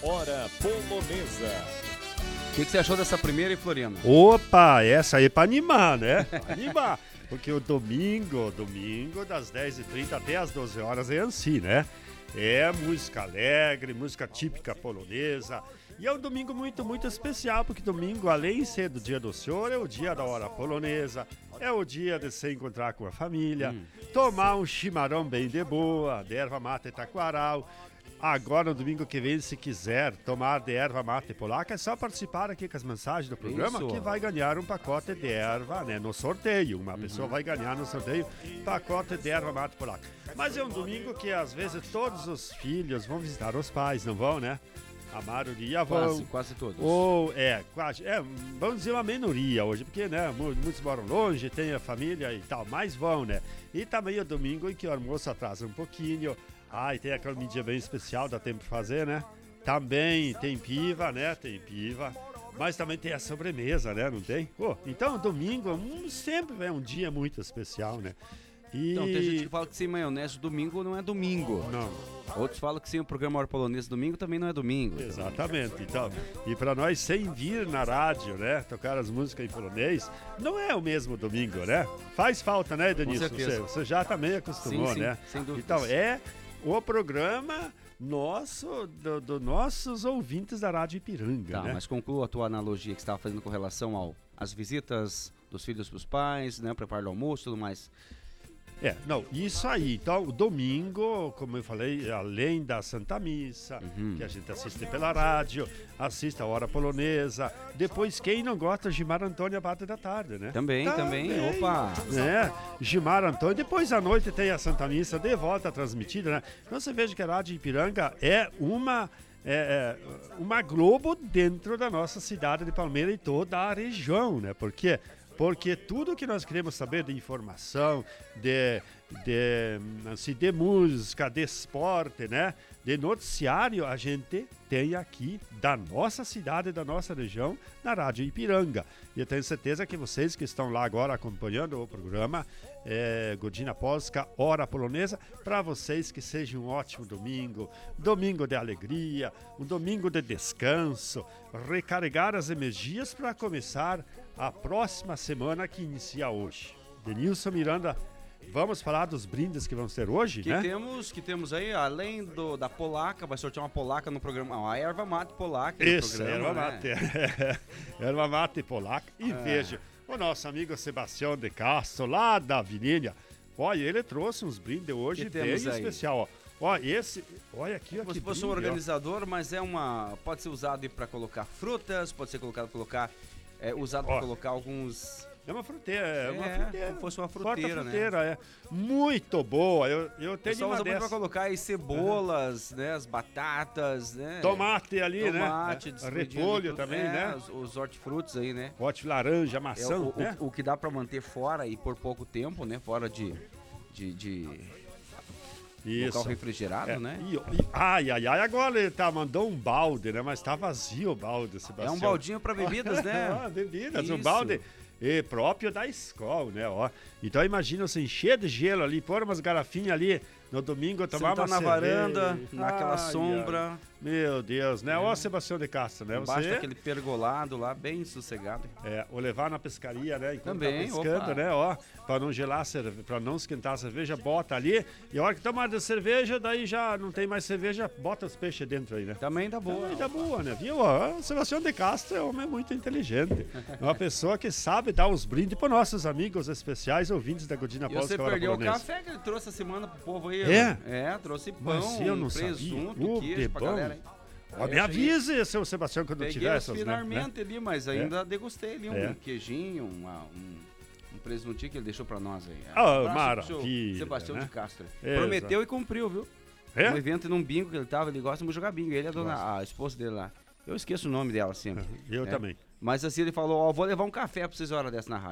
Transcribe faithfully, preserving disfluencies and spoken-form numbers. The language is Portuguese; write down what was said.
Hora Polonesa. O que, que você achou dessa primeira, Floriano? Opa, essa aí é pra animar, né? Pra animar. Porque o domingo, domingo, das dez e trinta até as doze horas é assim, né? É música alegre, música típica polonesa. E é um domingo muito, muito especial, porque domingo, além de ser do Dia do Senhor, é o dia da hora polonesa, é o dia de se encontrar com a família, hum. tomar um chimarrão bem de boa, de erva mate taquaral. Agora, no domingo que vem, se quiser tomar de erva mate polaca, é só participar aqui com as mensagens do programa. Isso. Que vai ganhar um pacote de erva, né, no sorteio. Uma uhum. pessoa vai ganhar no sorteio pacote de erva mate polaca. Mas é um domingo que, às vezes, todos os filhos vão visitar os pais, não vão, né? A maioria vão. Quase, quase todos. Ou, é, quase. É, vamos dizer uma minoria hoje, porque, né, muitos moram longe, tem a família e tal, mas vão, né? E também é domingo em que o almoço atrasa um pouquinho. Ah, e tem aquela mídia bem especial, dá tempo de fazer, né? Também tem piva, né? Tem piva. Mas também tem a sobremesa, né? Não tem? Oh, então, domingo um, sempre é um dia muito especial, né? E... Então, tem gente que fala que sem maionese domingo não é domingo. Não. Outros falam que sem o programa Hora Polonesa domingo também não é domingo. Exatamente. Então, e para nós, sem vir na rádio, né? Tocar as músicas em polonês, não é o mesmo domingo, né? Faz falta, né, Denise? Com certeza. Você, você já também acostumou, sim, sim, né? Sem dúvida. Então, é o programa nosso, dos do nossos ouvintes da Rádio Ipiranga, tá, né? Mas conclua a tua analogia que você estava fazendo com relação ao, às visitas dos filhos para os pais, né? Preparo do almoço e tudo mais. É, não, isso aí. Então, o domingo, como eu falei, além da Santa Missa, uhum. que a gente assiste pela rádio, assiste a Hora Polonesa. Depois, quem não gosta, Gilmar Antônio, a parte da tarde, né? Também, também. também. Opa! É, Gilmar Antônio. Depois, à noite, tem a Santa Missa de volta transmitida, né? Então, você veja que a Rádio Ipiranga é uma... É, é, uma Globo dentro da nossa cidade de Palmeira e toda a região, né? Porque... Porque tudo que nós queremos saber de informação, de, de, assim, de música, de esporte, né? De noticiário, a gente tem aqui da nossa cidade, da nossa região, na Rádio Ipiranga. E eu tenho certeza que vocês que estão lá agora acompanhando o programa é, Godzina Polska, Hora Polonesa, para vocês que seja um ótimo domingo, domingo de alegria, um domingo de descanso, recarregar as energias para começar a próxima semana que inicia hoje. Denilson Miranda, vamos falar dos brindes que vão ser hoje, que né? Temos, que temos aí, além do, da polaca, vai sortear uma polaca no programa, a erva mate polaca no Isso, programa, erva né? mate. Erva mate polaca. E é. veja, o nosso amigo Sebastião de Castro, lá da Avenida, olha, ele trouxe uns brindes hoje bem aí? especial, ó. Ó, esse, olha aqui, Como aqui. se fosse um organizador, ó. Mas é uma, pode ser usado para colocar frutas, pode ser colocado para colocar, é, usado para colocar alguns... É uma fruteira, é, é uma é, fruteira. Como fosse uma fruteira, fruteira, né? é. Muito boa. Eu, eu tenho só uma usa dessa. muito pra colocar aí cebolas, uhum. né? As batatas, né? Tomate ali, Tomate, né? Repolho ali, também, é, né? Os, os hortifrutos aí, né? Pote laranja, maçã, é, o, né? O, o que dá pra manter fora e por pouco tempo, né? Fora de... de, de... Isso. Local refrigerado, é. né? E, e, ai, ai, ai, agora ele tá, mandou um balde, né? Mas tá vazio o balde, Sebastião. É um baldinho pra bebidas, né? ah, bebidas, Isso. um balde e próprio da escola, né? Ó. Então imagina você encher de gelo ali, pôr umas garrafinhas ali no domingo, tomar sentar uma na cerveja. varanda, naquela ai, sombra. Ai. Meu Deus, né? É. Ó, Sebastião de Castro, né? Embaixo você... daquele pergolado lá, bem sossegado. É, ou levar na pescaria, né? Enquanto também, tá pescando, opa. né? Ó, pra não gelar, pra não esquentar a cerveja, bota ali. E a hora que tomar a cerveja, daí já não tem mais cerveja, bota os peixes dentro aí, né? Também dá boa. Também dá boa, né? Viu? Ó, o Sebastião de Castro é um homem muito inteligente. É uma pessoa que sabe dar os brindes para nossos amigos especiais, ouvintes da Godzina Polska. E você perdeu o café que ele trouxe essa semana pro povo aí. É? É, trouxe pão, mas eu não presunto, sabia. queijo pra galera, hein? Ó, me avise, seu Sebastião, quando Peguei tiver essas, finalmente, né? ali, mas ainda é. degustei ali um é. queijinho, uma, um, um presuntinho que ele deixou pra nós aí. Ah, oh, maravilha. Sebastião né? de Castro. É, prometeu exato. E cumpriu, viu? É? Um evento num bingo que ele tava, ele gosta de jogar bingo. Ele é a, dona, a esposa dele lá. Eu esqueço o nome dela sempre. Eu é. também. Mas assim, ele falou, ó, vou levar um café pra vocês a hora dessa na rádio.